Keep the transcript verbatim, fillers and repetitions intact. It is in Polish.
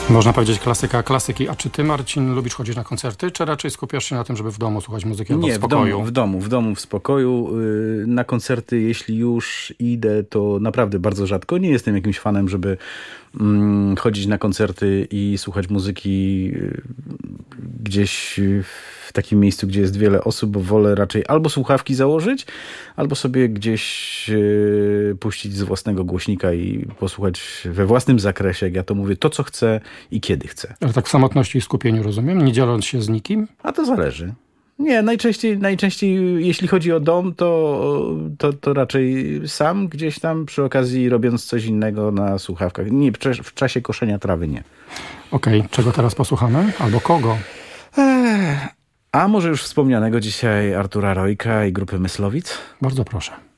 Można powiedzieć klasyka klasyki. A czy ty, Marcin, lubisz chodzić na koncerty, czy raczej skupiasz się na tym, żeby w domu słuchać muzyki albo Nie, w spokoju? w domu, w domu, w domu, w spokoju. Na koncerty, jeśli już idę, to naprawdę bardzo rzadko. Nie jestem jakimś fanem, żeby mm, chodzić na koncerty i słuchać muzyki gdzieś w takim miejscu, gdzie jest wiele osób, bo wolę raczej albo słuchawki założyć, albo sobie gdzieś yy, puścić z własnego głośnika i posłuchać we własnym zakresie, jak ja to mówię, to co chcę i kiedy chcę. Ale tak w samotności i skupieniu, rozumiem? Nie dzieląc się z nikim? A to zależy. Nie, najczęściej, najczęściej jeśli chodzi o dom, to, to, to raczej sam gdzieś tam przy okazji robiąc coś innego na słuchawkach. Nie, w czasie koszenia trawy nie. Okej, okay. Czego teraz posłuchamy? Albo kogo? Ech, a może już wspomnianego dzisiaj Artura Rojka i grupy Myslowic? Bardzo proszę.